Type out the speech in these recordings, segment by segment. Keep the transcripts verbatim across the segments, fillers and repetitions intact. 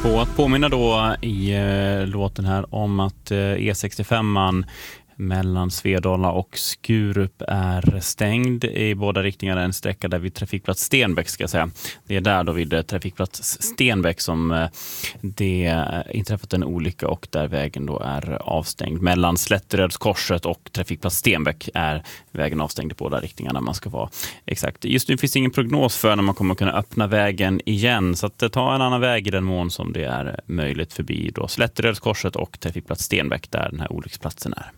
på att påminna då i eh, låten här om att eh, E sextiofem mellan Svedala och Skurup är stängd i båda riktningarna, en sträcka där vid trafikplats Stenbäck ska jag säga. Det är där då vid trafikplats Stenbäck som eh, det inträffat en olycka och där vägen då är avstängd. Mellan Slätterödskorset och trafikplats Stenbäck är vägen avstängd i båda riktningarna man ska vara exakt. Just nu finns det ingen prognos för när man kommer kunna öppna vägen igen, så att ta en annan väg i den mån som det är möjligt förbi då Slätterödskorset och trafikplats Stenbäck där den här olycksplatsen är.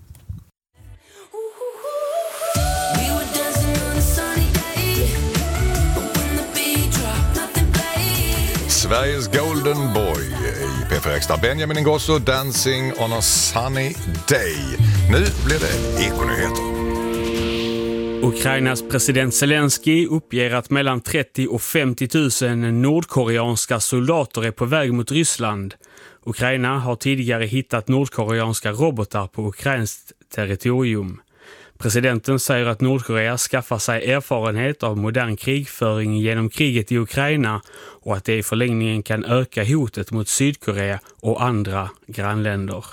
Sveriges Golden Boy i P fyra Extra. Benjamin Ingrosso, Dancing on a Sunny Day. Nu blir det Ekonyheter. Ukrainas president Zelensky uppger att mellan trettio och femtio tusen nordkoreanska soldater är på väg mot Ryssland. Ukraina har tidigare hittat nordkoreanska robotar på ukrainskt territorium. Presidenten säger att Nordkorea skaffar sig erfarenhet av modern krigföring genom kriget i Ukraina och att det i förlängningen kan öka hotet mot Sydkorea och andra grannländer.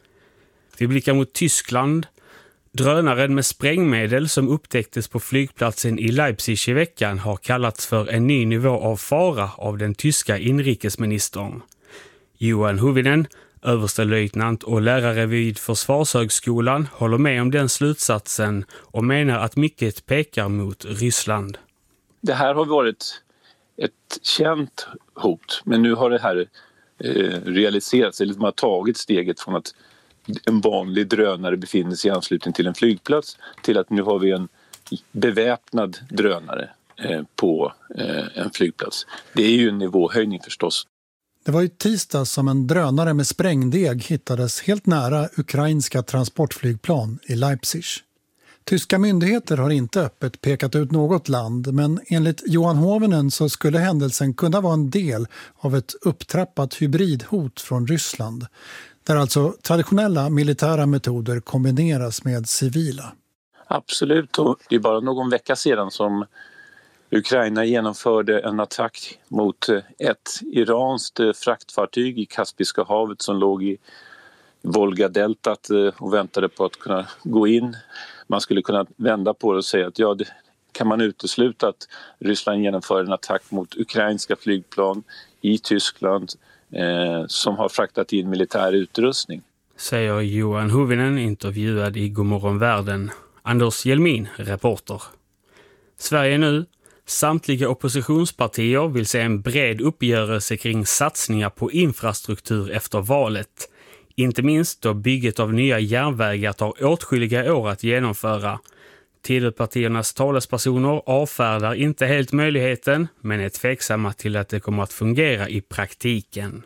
Vi blickar mot Tyskland. Drönaren med sprängmedel som upptäcktes på flygplatsen i Leipzig i veckan har kallats för en ny nivå av fara av den tyska inrikesministern. Johan Huvinen, överstelöjtnant och lärare vid Försvarshögskolan, håller med om den slutsatsen och menar att mycket pekar mot Ryssland. Det här har varit ett känt hot, men nu har det här eh, realiserats, eller man har tagit steget från att en vanlig drönare befinner sig i anslutning till en flygplats till att nu har vi en beväpnad drönare eh, på eh, en flygplats. Det är ju en nivåhöjning förstås. Det var ju tisdag som en drönare med sprängdeg hittades helt nära ukrainska transportflygplan i Leipzig. Tyska myndigheter har inte öppet pekat ut något land, men enligt Johan Hovinen så skulle händelsen kunna vara en del av ett upptrappat hybridhot från Ryssland, där alltså traditionella militära metoder kombineras med civila. Absolut, och det är bara någon vecka sedan som Ukraina genomförde en attack mot ett iranskt fraktfartyg i Kaspiska havet som låg i Volga-deltat och väntade på att kunna gå in. Man skulle kunna vända på det och säga att ja, det kan man utesluta att Ryssland genomför en attack mot ukrainska flygplan i Tyskland eh, som har fraktat in militär utrustning. Säger Johan Huvinen, intervjuad i Godmorgon Världen. Anders Jelmin, reporter. Sverige nu. Samtliga oppositionspartier vill se en bred uppgörelse kring satsningar på infrastruktur efter valet. Inte minst då bygget av nya järnvägar tar åtskilliga år att genomföra. Tidöpartiernas talespersoner avfärdar inte helt möjligheten, men är tveksamma till att det kommer att fungera i praktiken.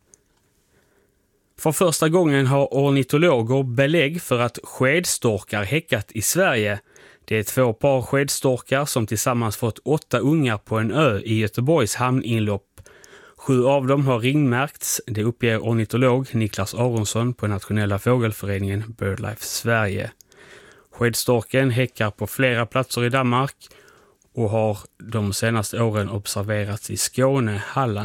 För första gången har ornitologer belägg för att skedstorkar häckat i Sverige. Det är två par skedstorkar som tillsammans fått åtta ungar på en ö i Göteborgs hamninlopp. Sju av dem har ringmärkts, det uppger ornitolog Niklas Aronsson på Nationella fågelföreningen BirdLife Sverige. Skedstorken häckar på flera platser i Danmark och har de senaste åren observerats i Skåne, Halland